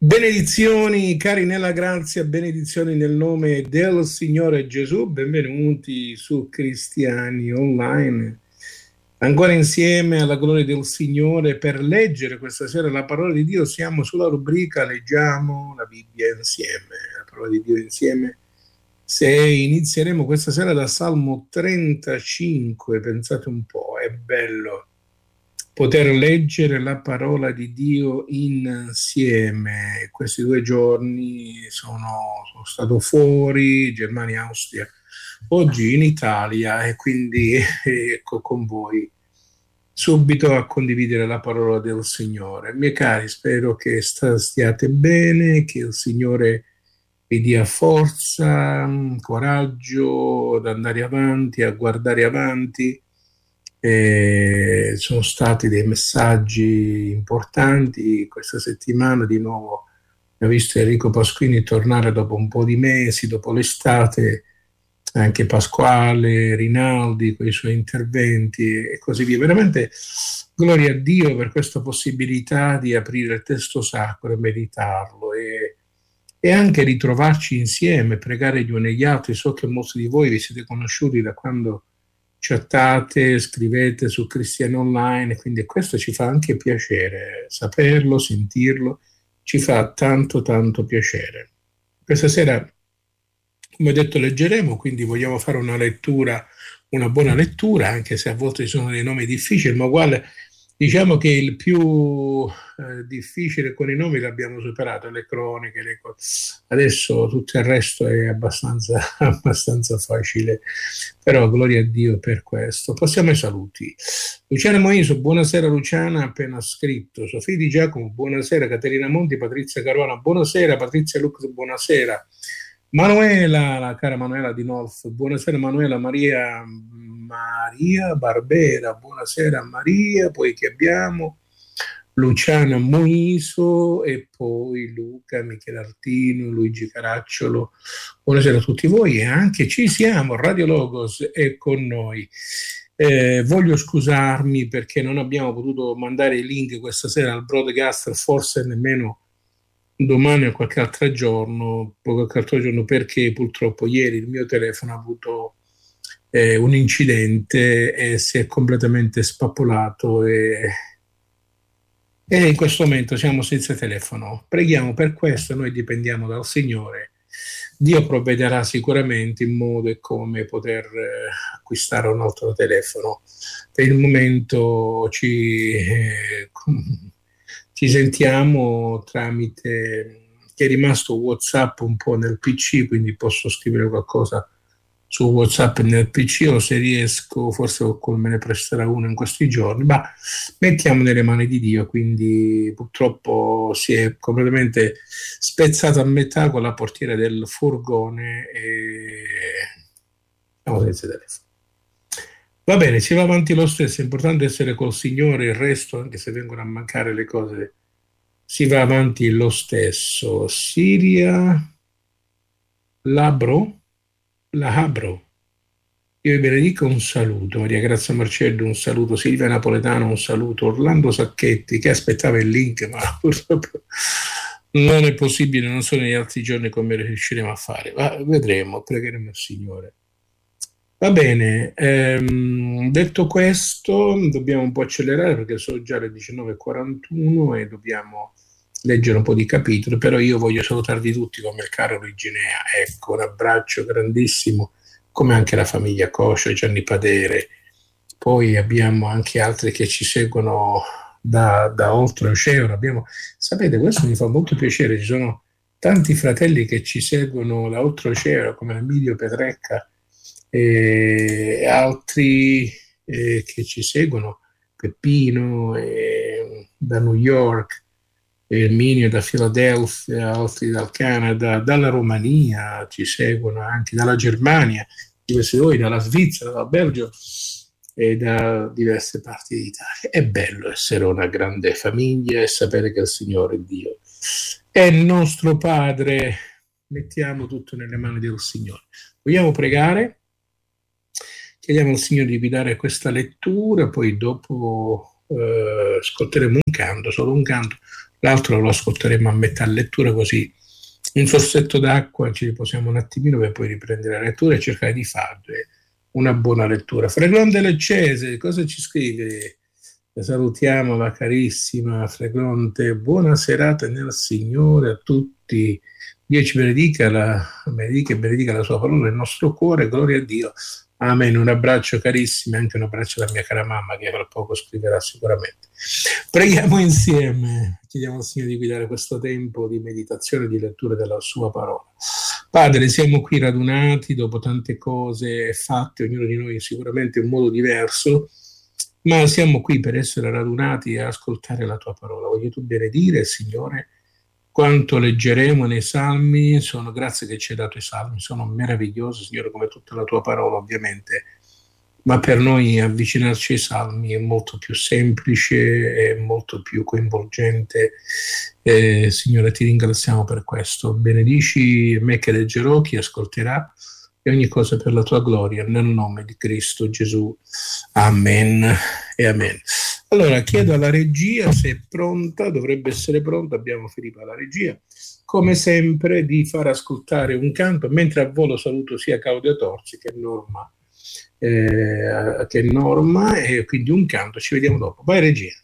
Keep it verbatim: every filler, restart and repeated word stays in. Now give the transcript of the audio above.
Benedizioni, cari nella grazia, benedizioni nel nome del Signore Gesù, benvenuti su Cristiani Online. Ancora insieme alla gloria del Signore per leggere questa sera la parola di Dio. Siamo sulla rubrica Leggiamo la Bibbia insieme, la parola di Dio insieme. Se inizieremo questa sera da Salmo trentacinque, pensate un po', è bello poter leggere la parola di Dio insieme. Questi due giorni sono, sono stato fuori, Germania, Austria, oggi in Italia, e quindi ecco con voi subito a condividere la parola del Signore. Miei cari, spero che stiate bene, che il Signore vi dia forza, coraggio ad andare avanti, a guardare avanti. Eh, sono stati dei messaggi importanti questa settimana. Di nuovo ho visto Enrico Pasquini tornare dopo un po' di mesi, dopo l'estate, anche Pasquale Rinaldi con i suoi interventi e così via. Veramente gloria a Dio per questa possibilità di aprire il testo sacro e meditarlo e, e anche ritrovarci insieme, pregare gli uni e gli altri. So che molti di voi vi siete conosciuti da quando chattate, scrivete su Cristiani Online, quindi questo ci fa anche piacere, saperlo, sentirlo, ci fa tanto tanto piacere. Questa sera, come ho detto, leggeremo, quindi vogliamo fare una lettura, una buona lettura, anche se a volte ci sono dei nomi difficili, ma uguale, diciamo che il più eh, difficile con i nomi l'abbiamo superato, le croniche, le cose. Adesso tutto il resto è abbastanza, abbastanza facile, però gloria a Dio per questo. Passiamo ai saluti. Luciana Moiso, buonasera Luciana, appena scritto. Sofia Di Giacomo, buonasera. Caterina Monti, Patrizia Caruana, buonasera. Patrizia Lux, buonasera. Manuela, la cara Manuela di Nolf, buonasera Manuela. Maria Maria Barbera, buonasera Maria. Poi che abbiamo Luciana Moiso e poi Luca Michelartino, Luigi Caracciolo. Buonasera a tutti voi e anche ci siamo, Radio Logos è con noi. Eh, voglio scusarmi perché non abbiamo potuto mandare i link questa sera al broadcast, forse nemmeno domani o qualche altro giorno, qualche altro giorno, perché purtroppo ieri il mio telefono ha avuto eh, un incidente e si è completamente spappolato e, e in questo momento siamo senza telefono. Preghiamo per questo, noi dipendiamo dal Signore. Dio provvederà sicuramente in modo e come poter eh, acquistare un altro telefono. Per il momento ci... Eh, Ci sentiamo tramite, che è rimasto WhatsApp un po' nel P C, quindi posso scrivere qualcosa su WhatsApp nel P C, o se riesco forse qualcuno me ne presterà uno in questi giorni, ma mettiamo nelle mani di Dio. Quindi purtroppo si è completamente spezzato a metà con la portiera del furgone e siamo senza telefono. Va bene, si va avanti lo stesso, è importante essere col Signore, il resto, anche se vengono a mancare le cose, si va avanti lo stesso. Siria Labro, Lahabro, io vi benedico, un saluto. Maria Grazia Marcello, un saluto. Silvia Napoletano, un saluto. Orlando Sacchetti, che aspettava il link, ma purtroppo non è possibile, non so negli altri giorni come riusciremo a fare, ma vedremo, pregheremo il Signore. Va bene, ehm, detto questo, dobbiamo un po' accelerare perché sono già le diciannove e quarantuno e dobbiamo leggere un po' di capitoli, però io voglio salutarvi tutti come il caro Originea. Ecco, un abbraccio grandissimo, come anche la famiglia Coscio, Gianni Padere. Poi abbiamo anche altri che ci seguono da, da oltre l'oceano. Abbiamo, sapete, questo mi fa molto piacere, ci sono tanti fratelli che ci seguono da oltre l'oceano, come Emilio Petrecca, e altri eh, che ci seguono, Peppino eh, da New York, Erminio da Filadelfia, altri dal Canada, dalla Romania ci seguono, anche dalla Germania, diversi di voi, dalla Svizzera, dal Belgio e da diverse parti d'Italia. È bello essere una grande famiglia e sapere che il Signore è Dio, è il nostro Padre. Mettiamo tutto nelle mani del Signore. Vogliamo pregare? Chiediamo al Signore di guidare questa lettura, poi dopo eh, ascolteremo un canto, solo un canto, l'altro lo ascolteremo a metà lettura, così un sorsetto d'acqua, ci riposiamo un attimino per poi riprendere la lettura e cercare di fare una buona lettura. Freglon dell'Eccese, cosa ci scrive? Salutiamo la carissima Freglonte, buona serata nel Signore a tutti, Dio ci benedica, la, benedica e benedica la sua parola nel nostro cuore, gloria a Dio, amen. Un abbraccio carissimo, anche un abbraccio alla mia cara mamma che tra poco scriverà sicuramente. Preghiamo insieme, chiediamo al Signore di guidare questo tempo di meditazione e di lettura della sua parola. Padre, siamo qui radunati dopo tante cose fatte, ognuno di noi sicuramente in modo diverso, ma siamo qui per essere radunati e ascoltare la tua parola. Voglio tu benedire, Signore, quanto leggeremo nei salmi. Sono grazie che ci hai dato i salmi, sono meravigliosi, Signore, come tutta la tua parola ovviamente, ma per noi avvicinarci ai salmi è molto più semplice, è molto più coinvolgente. Eh, Signore, ti ringraziamo per questo. Benedici me che leggerò, chi ascolterà, e ogni cosa per la tua gloria, nel nome di Cristo Gesù. Amen e amen. Allora, chiedo alla regia se è pronta, dovrebbe essere pronta, abbiamo Filippa alla regia, come sempre di far ascoltare un canto, mentre a volo saluto sia Claudio Torzi che Norma, eh, che Norma e quindi un canto, ci vediamo dopo. Vai regia.